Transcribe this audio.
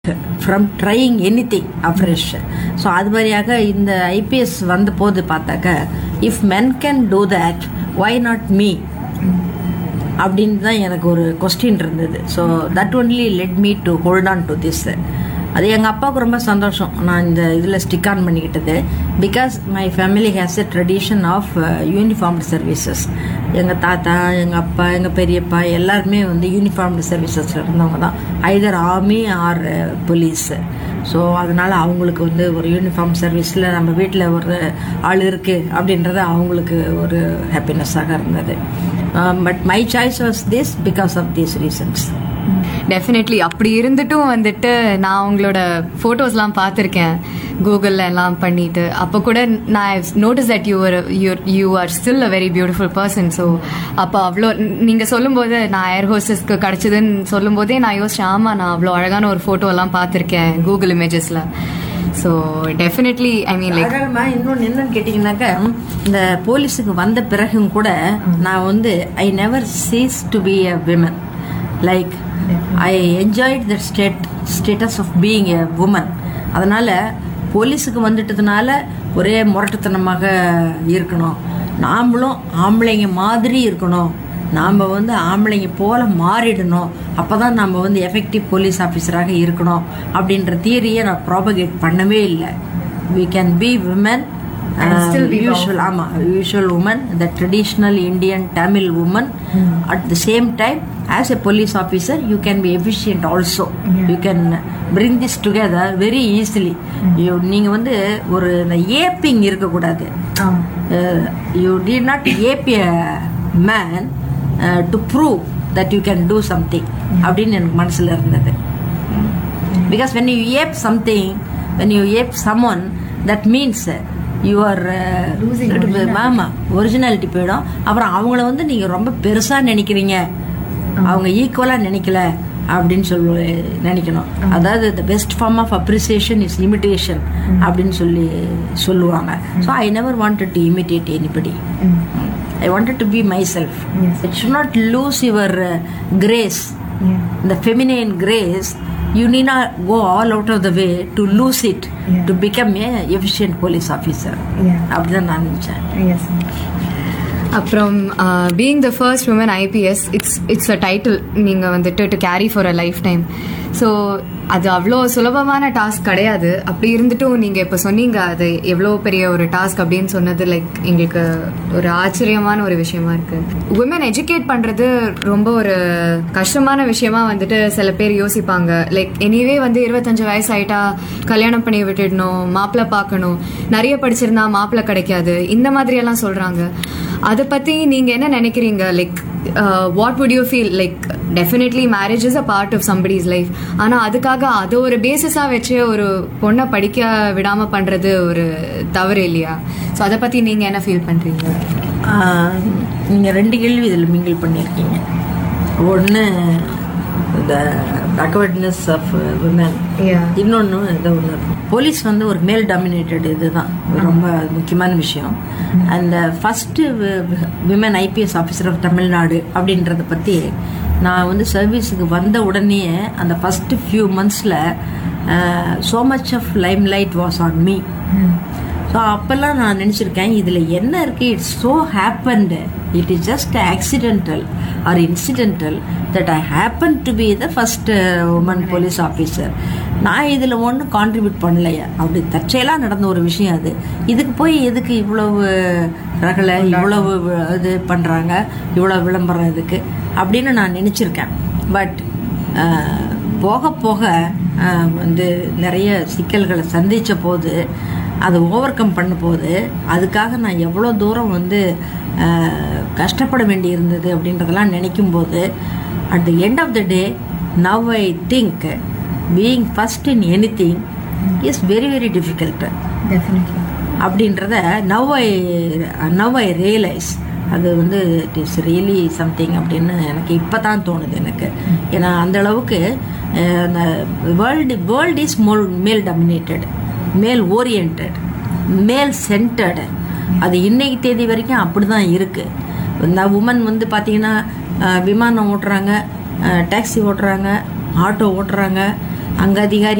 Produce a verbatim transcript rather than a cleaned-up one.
From drying any thing afresh. So அது மாதிரியாக இந்த ஐபிஎஸ் வந்த போது பார்த்தாக்க if men can do that Y not me அப்படின்னு தான் எனக்கு ஒரு கொஸ்டின் இருந்தது. So that only let me to hold on to this. அது எங்கள் அப்பாவுக்கு ரொம்ப சந்தோஷம் நான் இந்த இதில் stick on பண்ணிக்கிட்டது. Because my family has a tradition of uniformed services. எங்கள் தாத்தா, எங்கள் அப்பா, எங்கள் பெரியப்பா எல்லாருமே வந்து யூனிஃபார்ம்டு சர்வீசஸில் இருந்தவங்க தான், Hyder army R police. So அதனால் அவங்களுக்கு வந்து ஒரு யூனிஃபார்ம் சர்வீஸில் நம்ம வீட்டில் ஒரு ஆள் இருக்குது அப்படின்றது அவங்களுக்கு ஒரு ஹாப்பினஸ்ஸாக இருந்தது. But my choice was this because of these reasons. Definitely அப்படி இருந்துட்டும் வந்துட்டு நான் உங்களோட ஃபோட்டோஸ்லாம் பார்த்துருக்கேன் கூகுளில் எல்லாம் பண்ணிட்டு. அப்போ கூட நான் notice that you are you you are still a very beautiful person. So அப்போ அவ்வளோ நீங்கள் சொல்லும்போது நான் ஏர் ஹோஸ்டஸ்க்கு கிடச்சிதுன்னு சொல்லும்போதே நான் யோசிச்சேன், ஆமாம் நான் அவ்வளோ அழகான ஒரு ஃபோட்டோலாம் பார்த்துருக்கேன் Google இமேஜஸில். So definitely I mean like இன்னொன்று என்னன்னு கேட்டிங்கன்னாக்கா, இந்த போலீஸுக்கு வந்த பிறகும் கூட நான் வந்து I never cheese to be a women. Like I enjoyed the state status of being a woman. அதனால் போலீஸுக்கு வந்துட்டதுனால ஒரே முரட்டுத்தனமாக இருக்கணும், நாமளும் ஆம்பளைங்க மாதிரி இருக்கணும், நாம் வந்து ஆம்பளைங்க போல மாறிடணும், அப்போ தான் நம்ம வந்து எஃபெக்டிவ் போலீஸ் ஆஃபீஸராக இருக்கணும் அப்படின்ற தியரியை நான் ப்ராபகேட் பண்ணவே இல்லை. We can be women usual ஆமா usual woman, the traditional Indian Tamil woman. mm. At the same time, as a police officer you can be efficient also. yeah. You can bring this together very easily. mm. You நீங்க வந்து ஒரு aping இருக்க கூடாது. You did not ape a man uh, to prove that you can do something அப்படின்னு எனக்கு மனசுல இருந்தது. Because when you ape something, when you ape someone, that means you are ஆமா ஒரிஜினாலிட்டி போயிடும். அப்புறம் அவங்கள வந்து நீங்க ரொம்ப பெருசா நினைக்கிறீங்க, அவங்க ஈக்குவலா நினைக்கல அப்படின்னு சொல்லி நினைக்கணும். அதாவது the best form of appreciation is imitation அப்படின்னு சொல்லி சொல்லுவாங்க. So I never wanted to imitate anybody. I wanted to be myself. Yes. It should not lose your uh, grace. Yeah. The feminine grace, you need not go all out of the way to lose it. Yeah. To become a efficient police officer. Yeah. அப்படிதான் நான் நினைச்சேன். Yes. அப்புறம் being the first woman IPS, it's it's a title நீங்கள் வந்துட்டு to carry for a life time. So அது அவ்வளோ சுலபமான task கிடையாது. அப்படி இருந்துட்டும் நீங்கள் இப்போ சொன்னீங்க அது எவ்வளோ பெரிய ஒரு டாஸ்க் அப்படின்னு சொன்னது லைக் எங்களுக்கு ஒரு ஆச்சரியமான ஒரு விஷயமா இருக்கு. உமன் எஜுகேட் பண்ணுறது ரொம்ப ஒரு கஷ்டமான விஷயமா வந்துட்டு சில பேர் யோசிப்பாங்க. லைக் எனிவே வந்து இருபத்தஞ்சு வயசு ஆயிட்டா கல்யாணம் பண்ணி விட்டுடணும், மாப்பிள்ளை பார்க்கணும், நிறைய படிச்சிருந்தா மாப்பிள்ளை கிடைக்காது, இந்த மாதிரியெல்லாம் சொல்கிறாங்க. அதை பற்றி நீங்கள் என்ன நினைக்கிறீங்க? Like what would you feel? Like definitely marriage is a part of somebody's life. ஆனால் அதுக்காக அதை ஒரு பேசிஸாக வச்சு ஒரு பொண்ணை படிக்க விடாமல் பண்ணுறது ஒரு தவறு இல்லையா? ஸோ அதை பற்றி நீங்கள் என்ன ஃபீல் பண்ணுறீங்க? நீங்கள் ரெண்டு கேள்வி இதில் மிங்கிள் பண்ணியிருக்கீங்க. ஒன்று the backwardness of women. இன்னொன்று இதை ஒன்று போலீஸ் வந்து ஒரு மேல் டாமினேட்டட் இதுதான் ரொம்ப முக்கியமான விஷயம். And first women IPS officer of Tamil Nadu அப்படின்றத பற்றி நான் வந்து சர்வீஸுக்கு வந்த உடனே அந்த first few மந்த்ஸில் so much of Lime light was on me. So அப்போல்லாம் நான் நினச்சிருக்கேன் இதில் என்ன இருக்குது, it's so happened, it is just accidental R incidental that I happen to be the first woman police officer. நான் இதில் ஒன்றும் கான்ட்ரிபியூட் பண்ணலையா, அப்படி தற்செயலாக நடந்த ஒரு விஷயம் அது. இதுக்கு போய் எதுக்கு இவ்வளவு ரகலை, இவ்வளவு இது பண்ணுறாங்க, இவ்வளோ விளம்பரம் இதுக்கு அப்படின்னு நான் நினச்சிருக்கேன். பட் போக போக வந்து நிறைய சிக்கல்களை சந்தித்த போது, அதை ஓவர் கம் பண்ண போது, அதுக்காக நான் எவ்வளோ தூரம் வந்து கஷ்டப்பட வேண்டி இருந்தது அப்படின்றதெல்லாம் நினைக்கும் போது, at the end of the day now I think being first in any thing is very very difficult அப்படின்றத now I now I realise. அது வந்து இட் இஸ் ரியலி சம்திங் அப்படின்னு எனக்கு இப்போ தான் தோணுது எனக்கு. ஏன்னா அந்த அளவுக்கு அந்த வேர்ல்டு வேர்ல்டு இஸ் மோல் மேல் டாமினேட்டட், மேல் ஓரியன்டட், மேல் சென்டர்டு. அது இன்னைக்கு தேதி வரைக்கும் அப்படி தான் இருக்குது. இந்த உமன் வந்து பார்த்திங்கன்னா விமானம் ஓட்டுறாங்க, டாக்ஸி ஓட்டுறாங்க, ஆட்டோ ஓட்டுறாங்க, அங்க அதிகாரி